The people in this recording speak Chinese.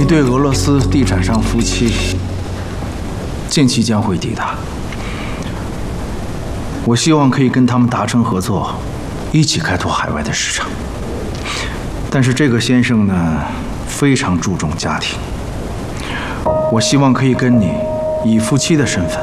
对俄罗斯地产商夫妻近期将会抵达，我希望可以跟他们达成合作，一起开拓海外的市场。但是这个先生呢，非常注重家庭，我希望可以跟你以夫妻的身份